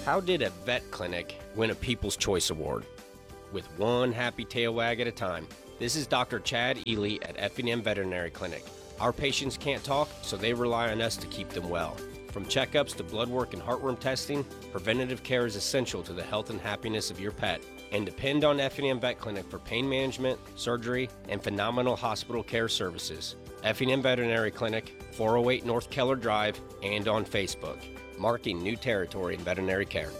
How did a vet clinic win a People's Choice Award? With one happy tail wag at a time. This is Dr. Chad Ely at Effingham Veterinary Clinic. Our patients can't talk, so they rely on us to keep them well. From checkups to blood work and heartworm testing, preventative care is essential to the health and happiness of your pet. And depend on Effingham Vet Clinic for pain management, surgery, and phenomenal hospital care services. Effingham Veterinary Clinic, 408 North Keller Drive, and on Facebook. Marking new territory in veterinary care.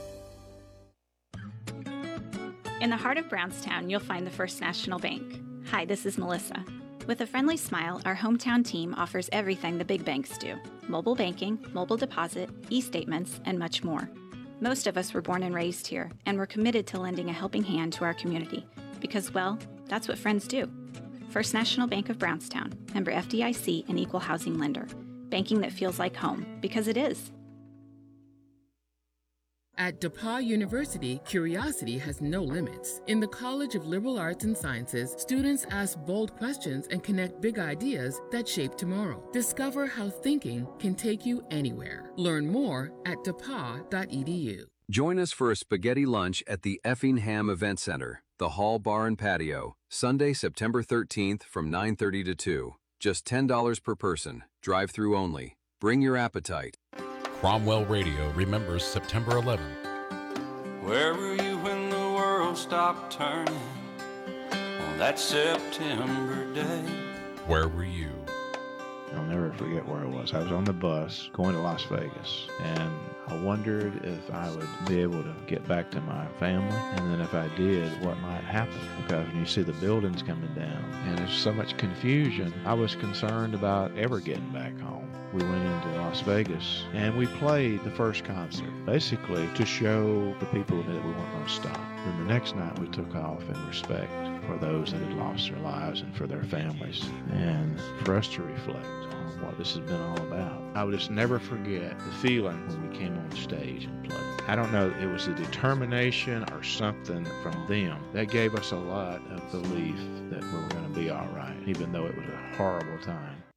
In the heart of Brownstown, you'll find the First National Bank. Hi, this is Melissa. With a friendly smile, our hometown team offers everything the big banks do. Mobile banking, mobile deposit, e-statements, and much more. Most of us were born and raised here, and we're committed to lending a helping hand to our community. Because, well, that's what friends do. First National Bank of Brownstown, member FDIC and equal housing lender. Banking that feels like home, because it is. At DePauw University, curiosity has no limits. In the College of Liberal Arts and Sciences, students ask bold questions and connect big ideas that shape tomorrow. Discover how thinking can take you anywhere. Learn more at depaw.edu. Join us for a spaghetti lunch at the Effingham Event Center, the Hall Bar and Patio, Sunday, September 13th from 9:30 to 2. Just $10 per person. Drive-through only. Bring your appetite. Cromwell Radio remembers September 11th. Where were you when the world stopped turning on that September day? Where were you? I'll never forget where I was. I was on the bus going to Las Vegas, and I wondered if I would be able to get back to my family, and then if I did, what might happen. Because when you see the buildings coming down, and there's so much confusion, I was concerned about ever getting back home. We went into Las Vegas, and we played the first concert, basically to show the people that we weren't going to stop. Then the next night, we took off in respect for those that had lost their lives and for their families, and for us to reflect on what this has been all about. I would just never forget the feeling when we came on stage and played. I don't know, it was the determination or something from them that gave us a lot of belief that we were going to be all right, even though it was a horrible time.